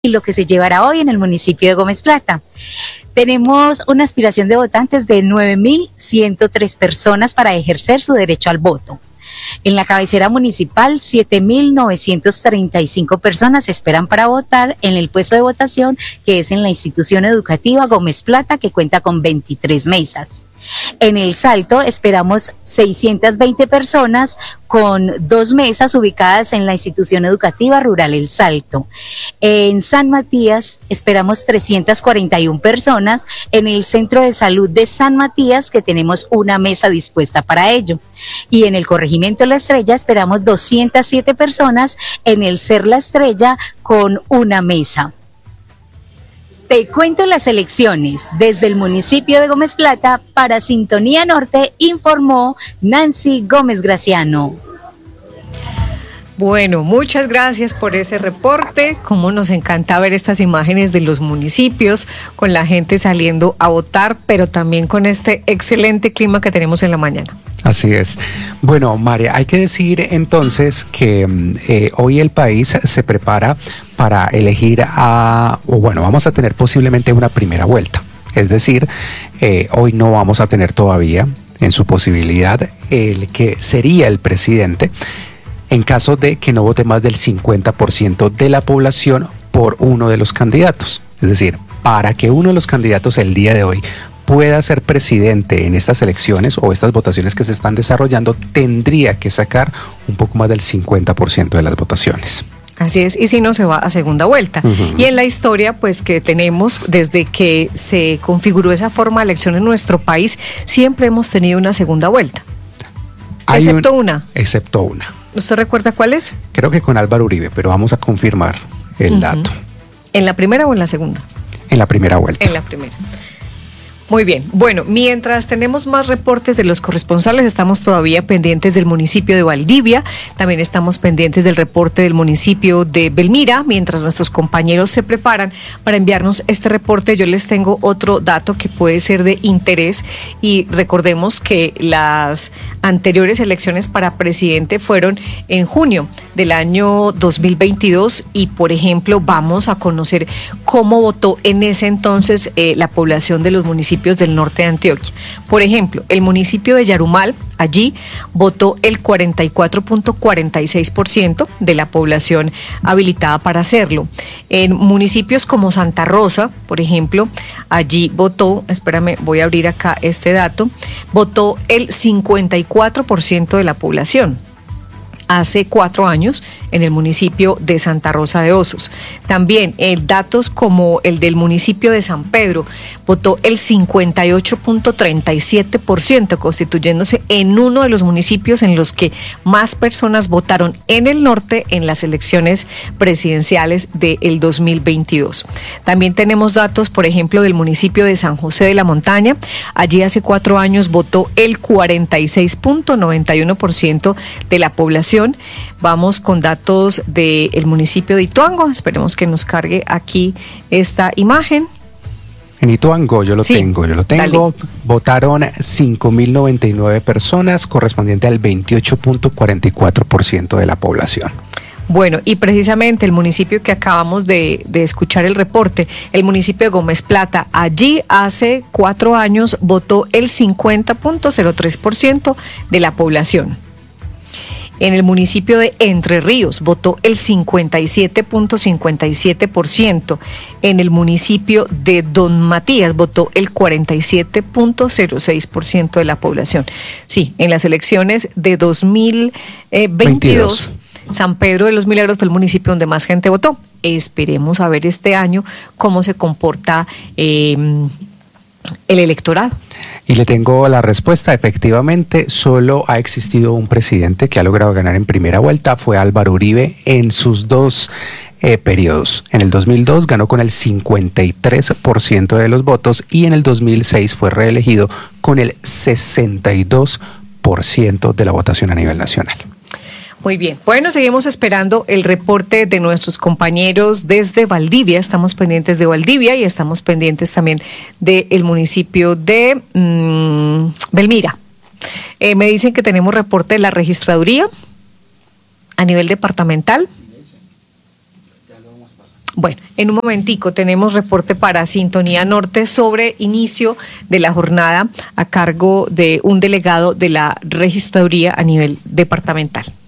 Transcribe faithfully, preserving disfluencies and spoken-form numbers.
y lo que se llevará hoy en el municipio de Gómez Plata. Tenemos una aspiración de votantes de nueve mil ciento tres personas para ejercer su derecho al voto. En la cabecera municipal, siete mil novecientas treinta y cinco personas esperan para votar en el puesto de votación, que es en la institución educativa Gómez Plata, que cuenta con veintitrés mesas. En El Salto esperamos seiscientas veinte personas con dos mesas ubicadas en la institución educativa rural El Salto. En San Matías esperamos trescientas cuarenta y una personas en el Centro de Salud de San Matías, que tenemos una mesa dispuesta para ello. Y en el corregimiento La Estrella esperamos doscientas siete personas en el Ser La Estrella con una mesa. Te cuento las elecciones. Desde el municipio de Gómez Plata, para Sintonía Norte, informó Nancy Gómez Graciano. Bueno, muchas gracias por ese reporte. Cómo nos encanta ver estas imágenes de los municipios con la gente saliendo a votar, pero también con este excelente clima que tenemos en la mañana. Así es. Bueno, María, hay que decir entonces que eh, hoy el país se prepara para elegir a, o bueno, vamos a tener posiblemente una primera vuelta. Es decir, eh, hoy no vamos a tener todavía en su posibilidad el que sería el presidente en caso de que no vote más del cincuenta por ciento de la población por uno de los candidatos. Es decir, para que uno de los candidatos el día de hoy pueda ser presidente en estas elecciones o estas votaciones que se están desarrollando, tendría que sacar un poco más del cincuenta por ciento de las votaciones. Así es, y si no se va a segunda vuelta. Uh-huh. Y en la historia pues que tenemos desde que se configuró esa forma de elección en nuestro país, siempre hemos tenido una segunda vuelta. Hay excepto un, una. Excepto una. ¿Usted recuerda cuál es? Creo que con Álvaro Uribe, pero vamos a confirmar el uh-huh. dato. ¿En la primera o en la segunda? En la primera vuelta. En la primera. Muy bien. Bueno, mientras tenemos más reportes de los corresponsales, estamos todavía pendientes del municipio de Valdivia, también estamos pendientes del reporte del municipio de Belmira, mientras nuestros compañeros se preparan para enviarnos este reporte. Yo les tengo otro dato que puede ser de interés y recordemos que las anteriores elecciones para presidente fueron en junio del año dos mil veintidós y, por ejemplo, vamos a conocer cómo votó en ese entonces eh, la población de los municipios del norte de Antioquia. Por ejemplo, el municipio de Yarumal, allí votó el cuarenta y cuatro punto cuarenta y seis por ciento de la población habilitada para hacerlo. En municipios como Santa Rosa, por ejemplo, allí votó, espérame, voy a abrir acá este dato, votó el cincuenta y cuatro por ciento de la población. Hace cuatro años en el municipio de Santa Rosa de Osos. También eh, datos como el del municipio de San Pedro, votó el cincuenta y ocho punto treinta y siete por ciento, constituyéndose en uno de los municipios en los que más personas votaron en el norte en las elecciones presidenciales del dos mil veintidós. También tenemos datos, por ejemplo, del municipio de San José de la Montaña. Allí hace cuatro años votó el cuarenta y seis punto noventa y uno por ciento de la población. Vamos con datos del municipio de Ituango. Esperemos que nos cargue aquí esta imagen. En Ituango yo lo sí, tengo, yo lo tengo. Dale. Votaron cinco mil noventa y nueve personas, correspondiente al veintiocho punto cuarenta y cuatro por ciento de la población. Bueno, y precisamente el municipio que acabamos de, de escuchar el reporte, el municipio de Gómez Plata, allí hace cuatro años votó el cincuenta punto cero tres por ciento de la población. En el municipio de Entre Ríos votó el cincuenta y siete punto cincuenta y siete por ciento. En el municipio de Don Matías votó el cuarenta y siete punto cero seis por ciento de la población. Sí, en las elecciones de dos mil veintidós, veintidós. San Pedro de los Milagros fue el municipio donde más gente votó. Esperemos a ver este año cómo se comporta eh, el electorado. Y le tengo la respuesta. Efectivamente, solo ha existido un presidente que ha logrado ganar en primera vuelta, fue Álvaro Uribe en sus dos eh, periodos. En el dos mil dos ganó con el cincuenta y tres por ciento de los votos y en el dos mil seis fue reelegido con el sesenta y dos por ciento de la votación a nivel nacional. Muy bien. Bueno, seguimos esperando el reporte de nuestros compañeros desde Valdivia. Estamos pendientes de Valdivia y estamos pendientes también del municipio de mmm, Belmira. Eh, me dicen que tenemos reporte de la registraduría a nivel departamental. Bueno, en un momentico tenemos reporte para Sintonía Norte sobre inicio de la jornada a cargo de un delegado de la registraduría a nivel departamental.